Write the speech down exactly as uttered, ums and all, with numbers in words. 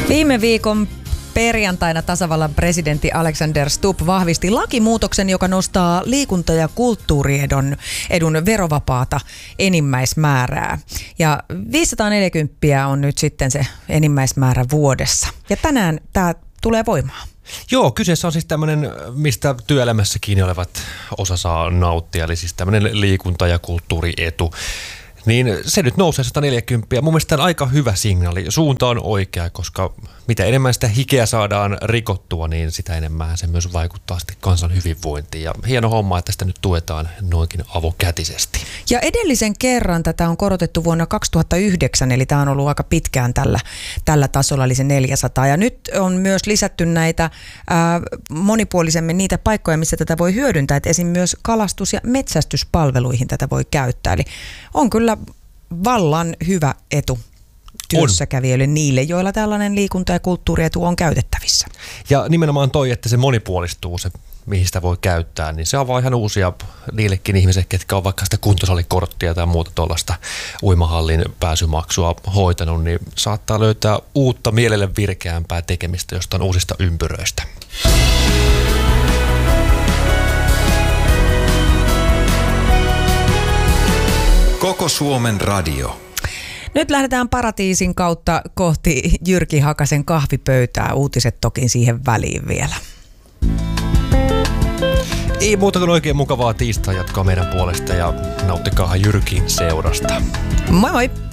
Viime viikon perjantaina tasavallan presidentti Alexander Stubb vahvisti lakimuutoksen, joka nostaa liikunta- ja kulttuuriedun edun verovapaata enimmäismäärää. Ja viisisataaneljäkymmentä on nyt sitten se enimmäismäärä vuodessa. Ja tänään tämä tulee voimaan. Joo, kyseessä on siis tämmöinen, mistä työelämässä kiinni olevat osa saa nauttia, eli siis tämmöinen liikunta- ja kulttuurietu. Niin se nyt nousee sata neljäkymmentä ja mun mielestä tämä on aika hyvä signaali. Suunta on oikea, koska mitä enemmän sitä hikeä saadaan rikottua, niin sitä enemmän se myös vaikuttaa sitten kansan hyvinvointiin. Ja hieno homma, että sitä nyt tuetaan noinkin avokätisesti. Ja edellisen kerran tätä on korotettu vuonna kaksituhattayhdeksän, eli tämä on ollut aika pitkään tällä, tällä tasolla, eli se neljäsataa. Ja nyt on myös lisätty näitä ää, monipuolisemmin niitä paikkoja, missä tätä voi hyödyntää. Et esim. Myös kalastus- ja metsästyspalveluihin tätä voi käyttää. Eli on kyllä vallan hyvä etu työssäkävijöille, niille, joilla tällainen liikunta- ja kulttuurietu on käytettävissä. Ja nimenomaan toi, että se monipuolistuu, se mihin sitä voi käyttää, niin se avaa ihan uusia niillekin ihmisille, ketkä on vaikka sitä kuntosalikorttia tai muuta tuollaista uimahallin pääsymaksua hoitanut, niin saattaa löytää uutta mielelle virkeämpää tekemistä jostain uusista ympyröistä. Koko Suomen radio. Nyt lähdetään Paratiisin kautta kohti Jyrki Hakasen kahvipöytää. Uutiset toki siihen väliin vielä. Ei muuta kuin oikein mukavaa tiistai jatkaa meidän puolesta ja nauttikaahan Jyrkin seurasta. Moi moi!